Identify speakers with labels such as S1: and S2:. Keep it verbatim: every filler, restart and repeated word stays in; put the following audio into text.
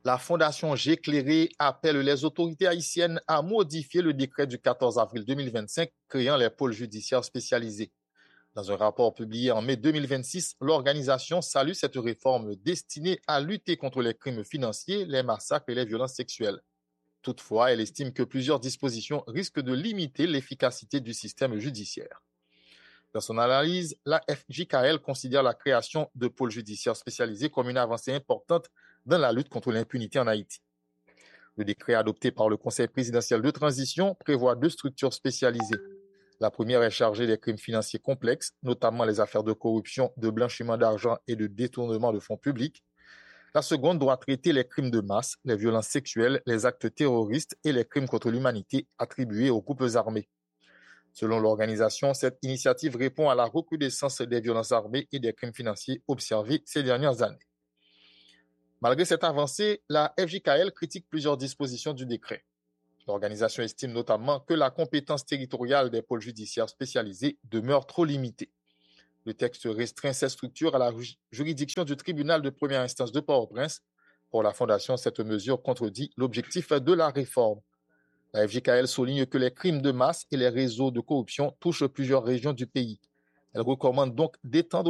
S1: La Fondation J'éclairé appelle les autorités haïtiennes à modifier le décret du quatorze avril deux mille vingt-cinq créant les pôles judiciaires spécialisés. Dans un rapport publié en mai deux mille vingt-six, l'organisation salue cette réforme destinée à lutter contre les crimes financiers, les massacres et les violences sexuelles. Toutefois, elle estime que plusieurs dispositions risquent de limiter l'efficacité du système judiciaire. Dans son analyse, la F J K L considère la création de pôles judiciaires spécialisés comme une avancée importante dans la lutte contre l'impunité en Haïti. Le décret adopté par le Conseil présidentiel de transition prévoit deux structures spécialisées. La première est chargée des crimes financiers complexes, notamment les affaires de corruption, de blanchiment d'argent et de détournement de fonds publics. La seconde doit traiter les crimes de masse, les violences sexuelles, les actes terroristes et les crimes contre l'humanité attribués aux groupes armés. Selon l'organisation, cette initiative répond à la recrudescence des violences armées et des crimes financiers observés ces dernières années. Malgré cette avancée, la F J K L critique plusieurs dispositions du décret. L'organisation estime notamment que la compétence territoriale des pôles judiciaires spécialisés demeure trop limitée. Le texte restreint ces structures à la juridiction du tribunal de première instance de Port-au-Prince. Pour la Fondation, cette mesure contredit l'objectif de la réforme. La F J K L souligne que les crimes de masse et les réseaux de corruption touchent plusieurs régions du pays. Elle recommande donc d'étendre